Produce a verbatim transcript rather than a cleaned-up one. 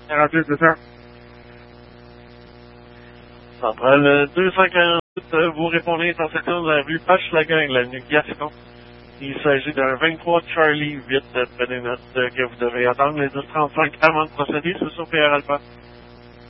quarante-huit, c'est ça? Centrale deux cent quarante-huit, vous répondez en secteur de la rue Hochelaga, l'avenue Gaston. Il s'agit d'un vingt-trois Charlie huit, prenez note que vous devez attendre les dix trente-cinq avant de procéder, c'est sur P R Alpha.